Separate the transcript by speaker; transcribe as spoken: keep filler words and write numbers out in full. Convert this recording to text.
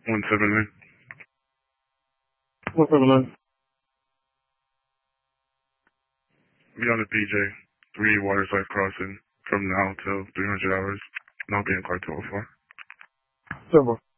Speaker 1: One seven nine.
Speaker 2: One seven nine.
Speaker 1: Be on the P J, three Waterside Crossing, from now till three hundred hours. Not being car two oh four.
Speaker 2: Seven.